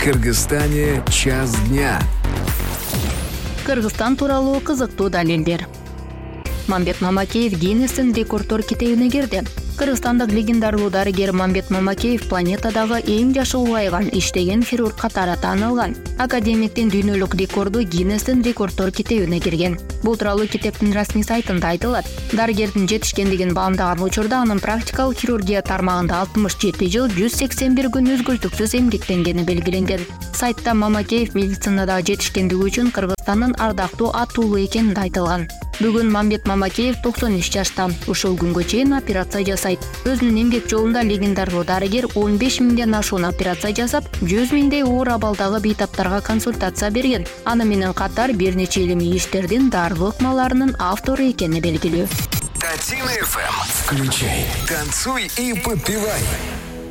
В Кыргызстане час дня. Кыргызстан тууралуу кызыктуу далилдер. Мамбет Мамакеев Гиннестин рекорддор китебине кирди. Кыргызстандык легендардуу дарыгер Мамбет Мамакеев планетадагы эң жашы улгайган иштеген хирург катары таанылган. Академиктин дүйнөлүк рекорду Гиннестин рекорддор китебине кирген. Бул тууралуу китептин расмий сайтында айтылат. Дарыгердин жетишкендигин баамдаган учурда анын практикалык хирургия тармагында 67 жыл 181 күн үзгүлтүксүз эмгектенгени белгиленген. Сайтта Мамакеев медицинадагы жетишкендиги үчүн Кыргызстандын ардактуу ат уулу экени айтылган. Бүгүн Мамбет Мамакеев 93 жашта. Ушул күнгө чейин операция жасайт. Өзүнүн эмгек жолунда легендардуу дарыгер 15 миңден ашуун операция жасап, 100 миңдей оор абалдагы бейтаптарга консультация берген. Аны менен катар бир нече илимий иштердин дарылык ыкмаларынын автору экени белгилүү. Татина ФМ. Включай, танцуй и подпевай.